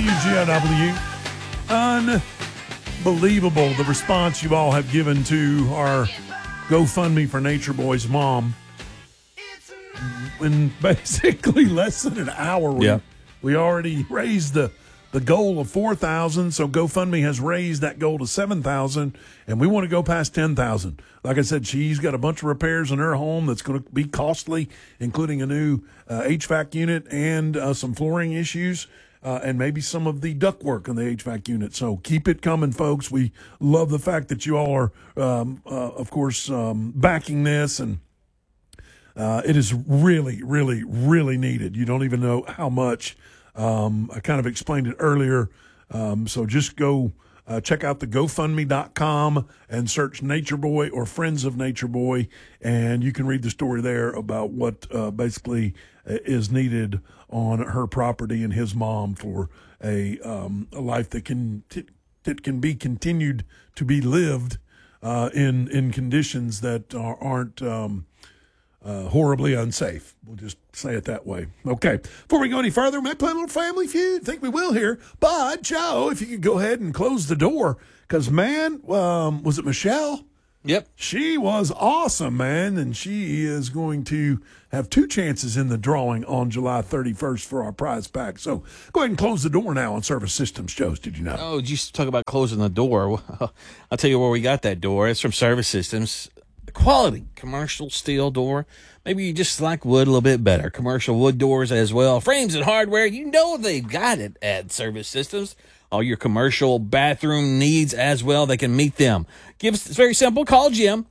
WGNW. Unbelievable the response you all have given to our GoFundMe for Nature Boy's mom. In basically less than an hour, we already raised the goal of $4,000. So GoFundMe has raised that goal to $7,000, and we want to go past $10,000. Like I said, she's got a bunch of repairs in her home that's going to be costly, including a new HVAC unit and some flooring issues. And maybe some of the ductwork in the HVAC unit. So keep it coming, folks. We love the fact that you all are, of course, backing this. And it is really, really, really needed. You don't even know how much. I kind of explained it earlier. So just go check out the GoFundMe.com and search Nature Boy or Friends of Nature Boy. And you can read the story there about what basically is needed on her property and his mom for a life that can be continued to be lived in conditions that aren't horribly unsafe. We'll just say it that way. Okay. Before we go any further, we might play a little Family Feud. I think we will here. But, Joe, if you could go ahead and close the door, because, man, was it Michelle? Yep. She was awesome, man, and she is going to have 2 chances in the drawing on July 31st for our prize pack. So go ahead and close the door now on Service Systems, Joe. Did you know? Oh, did you talk about closing the door? Well, I'll tell you where we got that door. It's from Service Systems. Quality commercial steel door. Maybe you just like wood a little bit better. Commercial wood doors as well. Frames and hardware. You know they've got it at Service Systems. All your commercial bathroom needs as well. They can meet them. It's very simple. Call Jim,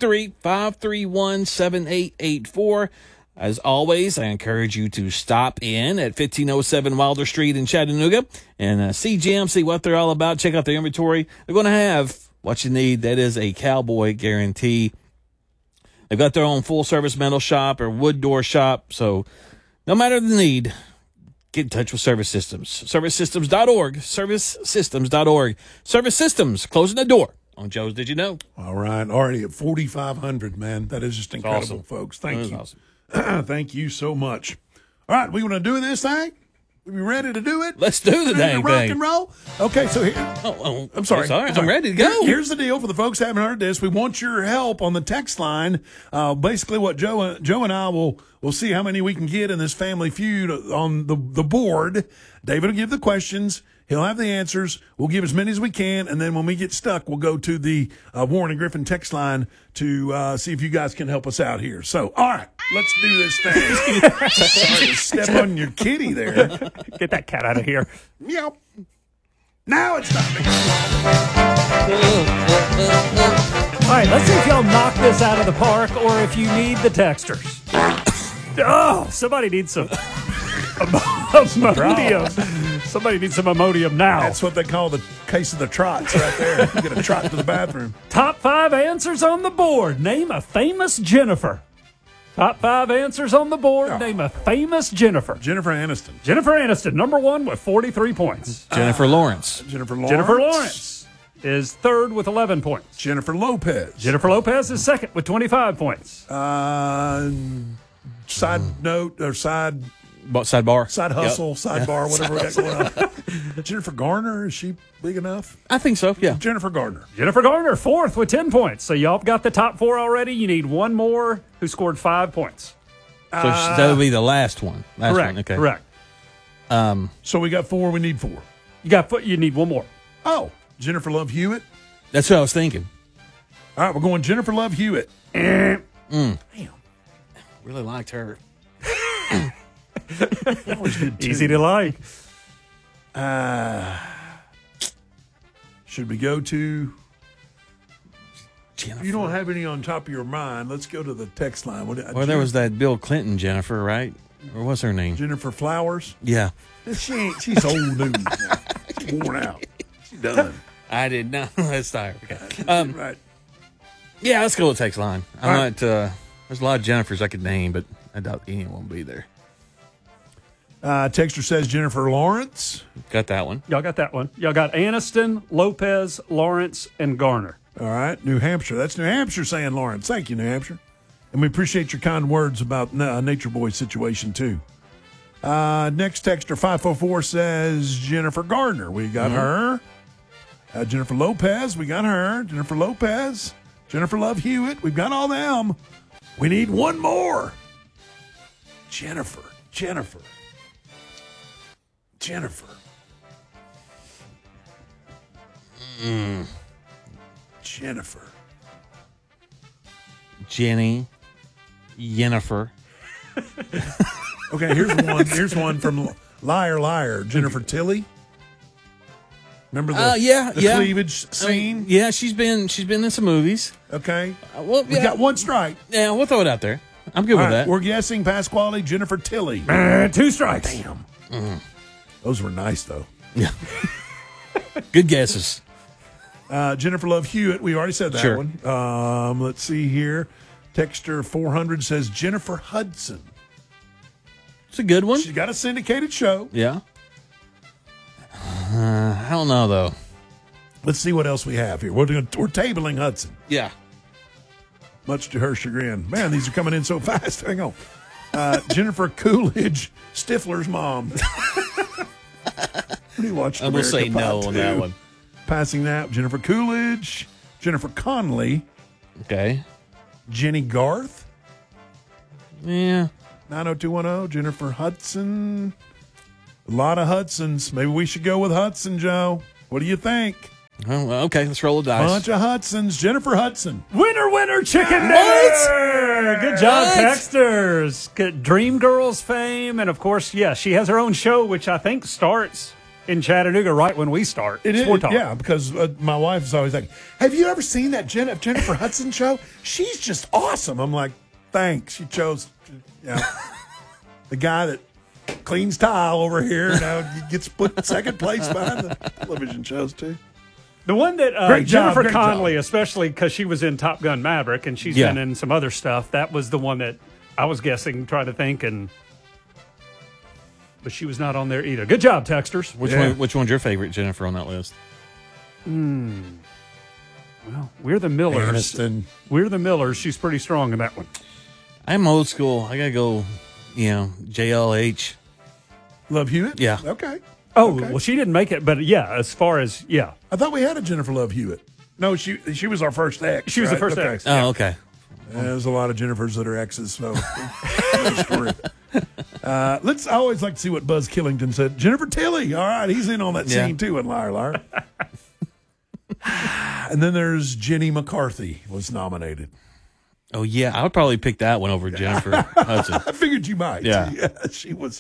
423-531-7884. As always, I encourage you to stop in at 1507 Wilder Street in Chattanooga and see Jim, see what they're all about. Check out their inventory. They're going to have what you need. That is a cowboy guarantee. They've got their own full-service metal shop or wood door shop. So no matter the need, get in touch with Service Systems. ServiceSystems.org. ServiceSystems.org. Service Systems, closing the door on Joe's Did You Know? All right. Already at 4,500, man. That is just incredible, awesome. Folks. Thank you. Awesome. Thank you so much. All right. We want to do this thing? We ready to do it? Let's do the dang rock thing. and roll? Okay, so here. I'm sorry. I'm ready to go. Here's the deal for the folks who haven't heard this. We want your help on the text line. Basically, what Joe and I will see how many we can get in this Family Feud on the board. David will give the questions. He'll have the answers. We'll give as many as we can, and then when we get stuck, we'll go to the Warren and Griffin text line to see if you guys can help us out here. So, all right, let's do this thing. Sorry to step on your kitty there. Get that cat out of here. Meow. Now it's time to go. All right, let's see if y'all knock this out of the park or if you need the texters. Oh, somebody needs some Imodium. Somebody needs some Imodium now. That's what they call the case of the trots right there. You get a trot to the bathroom. Top 5 answers on the board. Name a famous Jennifer. Top 5 answers on the board. Oh. Name a famous Jennifer. Jennifer Aniston. Jennifer Aniston, number 1 with 43 points. Jennifer Lawrence. Jennifer Lawrence. Jennifer Lawrence is 3rd with 11 points. Jennifer Lopez. Jennifer Lopez is 2nd with 25 points. Side note or side Sidebar. Side hustle, sidebar, whatever we got going on. Jennifer Garner, is she big enough? I think so, yeah. Jennifer Garner. Jennifer Garner, 4th with 10 points. So y'all got the top 4 already. You need one more who scored 5 points. So that would be the last one. Correct. So we got 4, we need 4. You need one more. Oh, Jennifer Love Hewitt. That's what I was thinking. All right, we're going Jennifer Love Hewitt. Damn. Really liked her. Easy to like. Should we go to Jennifer. You don't have any on top of your mind. Let's go to the text line. Well, there was that Bill Clinton Jennifer, right? Or what's her name? Jennifer Flowers. Yeah. She's old news now. She's worn out. She's done. I did not. That's tired. Okay. Right. Yeah, let's go with text line. There's a lot of Jennifers I could name, but I doubt anyone will be there. Texter says Jennifer Lawrence. Got that one. Y'all got that one. Y'all got Aniston, Lopez, Lawrence, and Garner. All right. New Hampshire. That's New Hampshire saying Lawrence. Thank you, New Hampshire. And we appreciate your kind words about Nature Boy's situation, too. Next texter 544 says Jennifer Gardner. We got her. Jennifer Lopez. We got her. Jennifer Lopez. Jennifer Love Hewitt. We've got all them. We need one more. Jennifer. Jennifer. Jennifer. Jenny. Yennefer. Okay, here's one from Liar Liar. Jennifer Tilly. Remember the cleavage scene? Yeah, she's been in some movies. Okay. Well, We got one strike. Yeah, we'll throw it out there. I'm good with All right, that. we're guessing Pasquale, Jennifer Tilly. 2 strikes. Damn. Those were nice, though. Yeah. Good guesses. Jennifer Love Hewitt. We already said that Sure. one. Let's see here. Texter 400 says Jennifer Hudson. It's a good one. She's got a syndicated show. Yeah. I don't know, though. Let's see what else we have here. We're tabling Hudson, Yeah. much to her chagrin. Man, these are coming in so fast. Hang on. Jennifer Coolidge, Stifler's mom. We watched I'm going to America say Pie no on 2. that one. Passing that, Jennifer Coolidge, Jennifer Connelly, Okay. Jenny Garth, Yeah. 90210, Jennifer Hudson. A lot of Hudsons. Maybe we should go with Hudson, Joe. What do you think? Well, okay, let's roll the dice. Bunch of Hudsons. Jennifer Hudson. Winner, winner, chicken dinner! Good job, Texters. Good Dream Girls fame. And, of course, yeah, she has her own show, which I think starts in Chattanooga right when we start. It is, Sport Talk. yeah, because my wife is always like, have you ever seen that Jennifer Hudson show? She's just awesome. I'm like, thanks. She chose, the guy that cleans tile over here now gets put second place behind the television shows, too. The one that Great job, Jennifer great Connelly, job. especially because she was in Top Gun Maverick and she's been in some other stuff, that was the one that I was guessing, trying to think, but she was not on there either. Good job, Texters. Which one's your favorite, Jennifer, on that list? Well, We're the Millers. Aniston. We're the Millers. She's pretty strong in that one. I'm old school. I got to go, JLH. Love Hewitt? Yeah. Okay. Oh, Okay. well, she didn't make it, but yeah, as far as, yeah. I thought we had a Jennifer Love Hewitt. No, she was our first ex. She was the right? first Okay. ex. Oh, okay. There's a lot of Jennifers that are exes, so no story. I always like to see what Buzz Killington said. Jennifer Tilly, all right, he's in on that Yeah. scene too in Liar Liar. And then there's Jenny McCarthy was nominated. Oh, yeah. I would probably pick that one over Jennifer Hudson. I figured you might. Yeah. She was.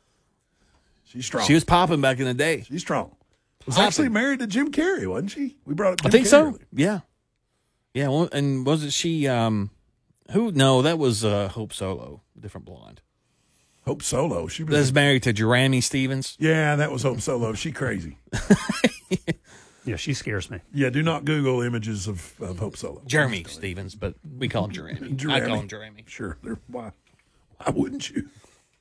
She's strong. She was popping back in the day. She's strong. Was Popping. actually married to Jim Carrey, wasn't she? We brought up Jim I think Carrey so. earlier. Yeah. Yeah. Well, and wasn't she, who? No, that was Hope Solo, different blonde. Hope Solo. She That was was. married to Jeremy Stevens. Yeah, that was Hope Solo. She crazy. Yeah, she scares me. Yeah, do not Google images of Hope Solo. Jeremy Stevens, but we call him Jeremy. I call him Jeremy. Sure. Why wouldn't you?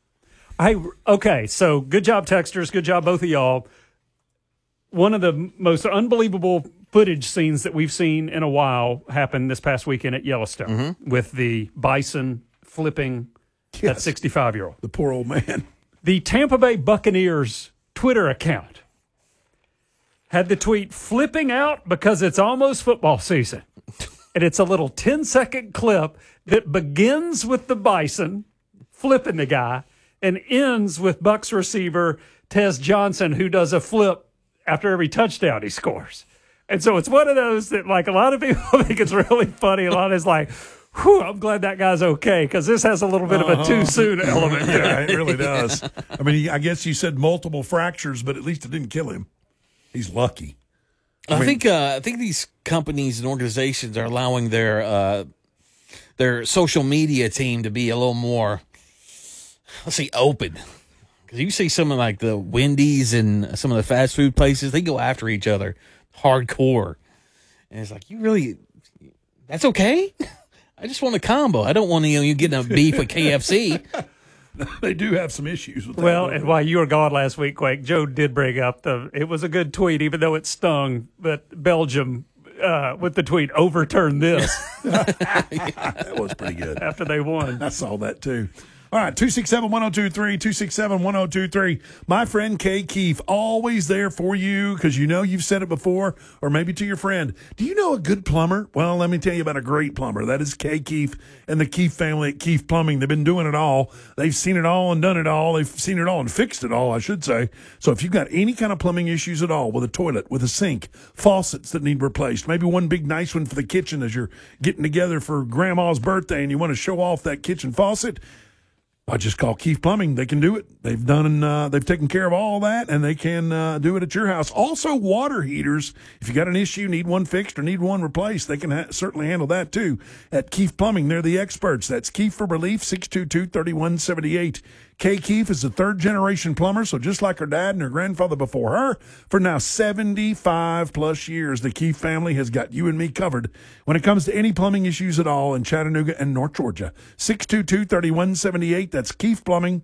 Okay, so good job, Texters. Good job, both of y'all. One of the most unbelievable footage scenes that we've seen in a while happened this past weekend at Yellowstone with the bison flipping that Yes. 65-year-old. The poor old man. The Tampa Bay Buccaneers Twitter account had the tweet flipping out because it's almost football season. And it's a little 10-second clip that begins with the bison flipping the guy and ends with Bucs receiver Tez Johnson, who does a flip after every touchdown he scores. And so it's one of those that, like, a lot of people think it's really funny. A lot is like, whew, I'm glad that guy's okay, because this has a little bit of a too soon element to it. Yeah, it really does. I mean, I guess you said multiple fractures, but at least it didn't kill him. He's lucky. I think these companies and organizations are allowing their social media team to be a little more, let's say, open. Because you see some of like the Wendy's and some of the fast food places, they go after each other hardcore, and it's like, that's okay. I just want a combo. I don't want you getting a beef with KFC. They do have some issues with that. Well, and while you were gone last week, Quake, Joe did bring up it was a good tweet, even though it stung, but Belgium, with the tweet, overturned this that was pretty good. after they won. I saw that too. All right, 267-1023, 267-1023. My friend Kay Keefe, always there for you because you know you've said it before, or maybe to your friend. Do you know a good plumber? Well, let me tell you about a great plumber. That is Kay Keefe and the Keefe family at Keefe Plumbing. They've been doing it all. They've seen it all and done it all. They've seen it all and fixed it all, I should say. So if you've got any kind of plumbing issues at all with a toilet, with a sink, faucets that need replaced, maybe one big nice one for the kitchen as you're getting together for grandma's birthday and you want to show off that kitchen faucet, I just call Keefe Plumbing. They can do it. They've taken care of all that, and they can do it at your house. Also, water heaters. If you got an issue, need one fixed or need one replaced, they can certainly handle that too. At Keefe Plumbing, they're the experts. That's Keefe for Relief, 622-3178. Kay Keefe is a third-generation plumber, so just like her dad and her grandfather before her, for now 75-plus years, the Keefe family has got you and me covered when it comes to any plumbing issues at all in Chattanooga and North Georgia. 622-3178, that's Keefe Plumbing,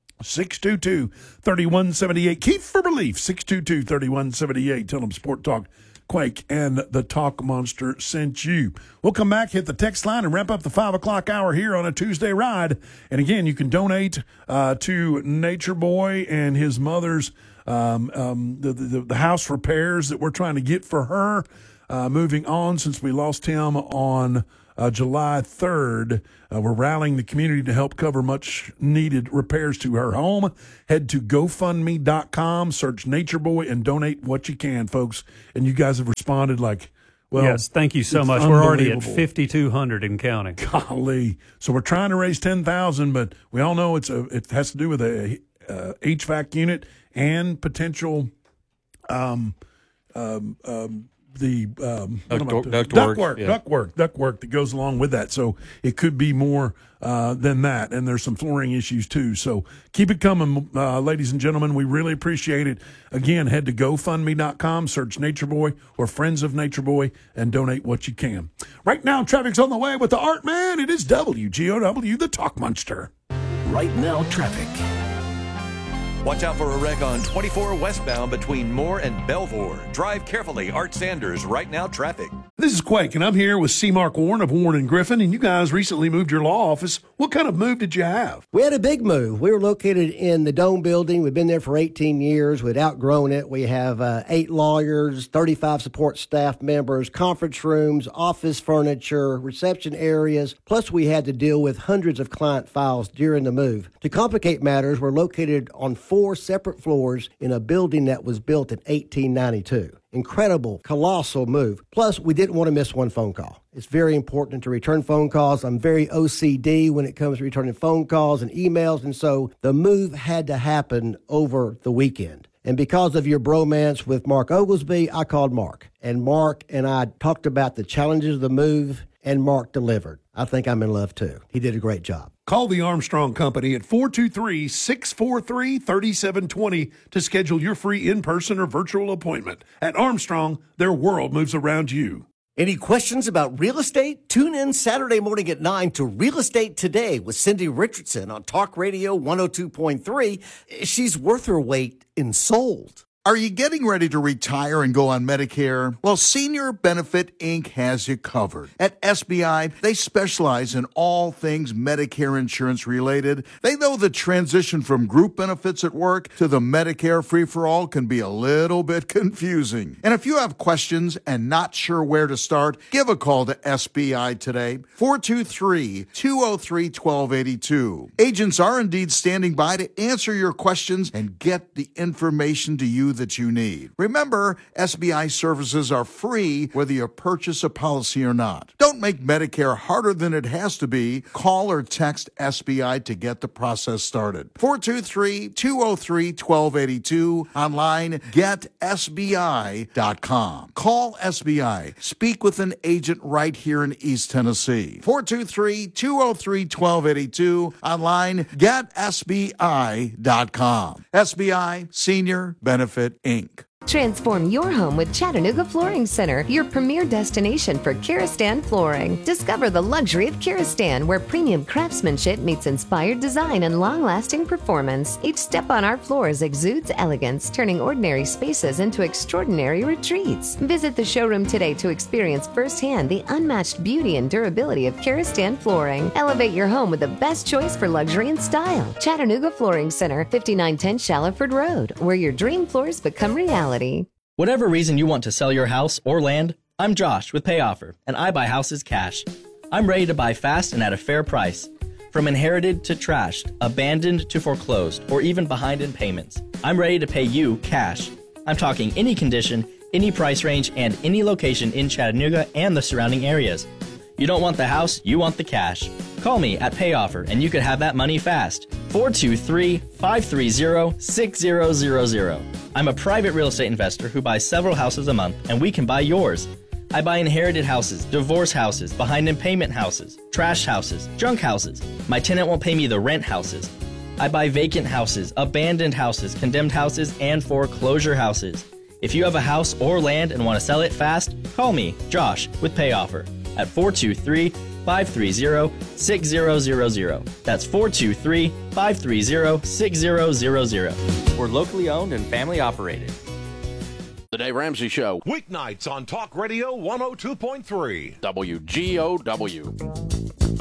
622-3178. Keefe for Relief, 622-3178. Tell them Sport Talk Quake and the Talk Monster sent you. We'll come back, hit the text line, and wrap up the 5 o'clock hour here on a Tuesday ride. And again, you can donate to Nature Boy and his mother's the house repairs that we're trying to get for her. Moving on, since we lost him on July 3rd. We're rallying the community to help cover much-needed repairs to her home. Head to GoFundMe.com, search Nature Boy, and donate what you can, folks. And you guys have responded like, well, yes, thank you so much. We're already at 5,200 and counting. Golly. So we're trying to raise $10,000, but we all know it has to do with a HVAC unit and potential ductwork that goes along with that. So it could be more than that, and there's some flooring issues too. So keep it coming, ladies and gentlemen. We really appreciate it. Again, head to GoFundMe.com, search Nature Boy or Friends of Nature Boy, and donate what you can. Right now, traffic's on the way with the Art Man. It is WGOW, the Talk Monster. Right now, traffic. Watch out for a wreck on 24 westbound between Moore and Belvoir. Drive carefully. Art Sanders, Right Now Traffic. This is Quake, and I'm here with C. Mark Warren of Warren & Griffin, and you guys recently moved your law office. What kind of move did you have? We had a big move. We were located in the Dome building. We've been there for 18 years. We'd outgrown it. We have 8 lawyers, 35 support staff members, conference rooms, office furniture, reception areas. Plus, we had to deal with hundreds of client files during the move. To complicate matters, we're located on 4 separate floors in a building that was built in 1892. Incredible, colossal move. Plus, we didn't want to miss one phone call. It's very important to return phone calls. I'm very OCD when it comes to returning phone calls and emails, and so the move had to happen over the weekend. And because of your bromance with Mark Oglesby, I called Mark. And Mark and I talked about the challenges of the move, and Mark delivered. I think I'm in love, too. He did a great job. Call the Armstrong Company at 423-643-3720 to schedule your free in-person or virtual appointment. At Armstrong, their world moves around you. Any questions about real estate? Tune in Saturday morning at 9 to Real Estate Today with Cindy Richardson on Talk Radio 102.3. She's worth her weight in sold. Are you getting ready to retire and go on Medicare? Well, Senior Benefit Inc. has you covered. At SBI, they specialize in all things Medicare insurance related. They know the transition from group benefits at work to the Medicare free-for-all can be a little bit confusing. And if you have questions and not sure where to start, give a call to SBI today, 423-203-1282. Agents are indeed standing by to answer your questions and get the information to you that you need. Remember, SBI services are free whether you purchase a policy or not. Don't make Medicare harder than it has to be. Call or text SBI to get the process started. 423-203-1282. Online, getsbi.com. Call SBI. Speak with an agent right here in East Tennessee. 423-203-1282. Online, getsbi.com. SBI Senior Benefit Inc. Transform your home with Chattanooga Flooring Center, your premier destination for Kiristan flooring. Discover the luxury of Kiristan, where premium craftsmanship meets inspired design and long-lasting performance. Each step on our floors exudes elegance, turning ordinary spaces into extraordinary retreats. Visit the showroom today to experience firsthand the unmatched beauty and durability of Kiristan flooring. Elevate your home with the best choice for luxury and style. Chattanooga Flooring Center, 5910 Shallowford Road, where your dream floors become reality. Whatever reason you want to sell your house or land, I'm Josh with PayOffer, and I buy houses cash. I'm ready to buy fast and at a fair price. From inherited to trashed, abandoned to foreclosed, or even behind in payments, I'm ready to pay you cash. I'm talking any condition, any price range, and any location in Chattanooga and the surrounding areas. You don't want the house, you want the cash. Call me at PayOffer and you could have that money fast. 423-530-6000. I'm a private real estate investor who buys several houses a month, and we can buy yours. I buy inherited houses, divorce houses, behind in payment houses, trash houses, junk houses. My tenant won't pay me the rent houses. I buy vacant houses, abandoned houses, condemned houses, and foreclosure houses. If you have a house or land and want to sell it fast, call me, Josh, with PayOffer at 423-530-6000. That's 423-530-6000. We're locally owned and family operated. The Dave Ramsey Show. Weeknights on Talk Radio 102.3. WGOW.